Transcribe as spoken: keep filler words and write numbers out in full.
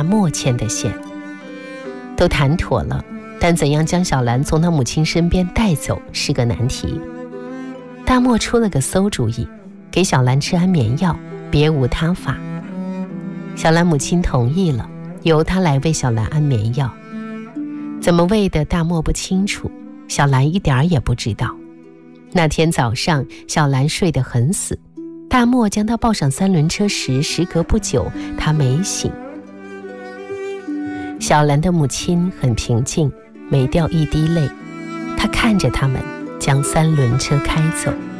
默牵的线。都谈妥了，但怎样将小兰从她母亲身边带走是个难题。大漠出了个馊主意，给小兰吃安眠药，别无他法。小兰母亲同意了，由他来喂小兰安眠药。怎么喂的大漠不清楚，小兰一点儿也不知道。那天早上，小兰睡得很死，大漠将她抱上三轮车时，时隔不久，她没醒。小兰的母亲很平静，没掉一滴泪，她看着他们将三轮车开走。